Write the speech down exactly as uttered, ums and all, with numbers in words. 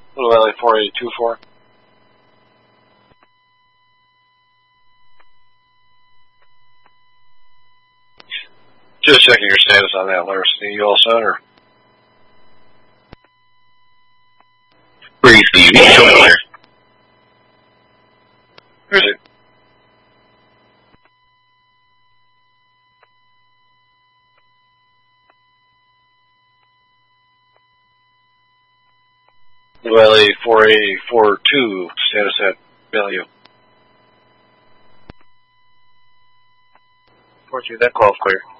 Little L A four eight two four. Just checking your status on that, Larson. You all set, or? Breathe, Steve. You show me there. Who's it? L A four eight four two, status at value. four two, that call's clear.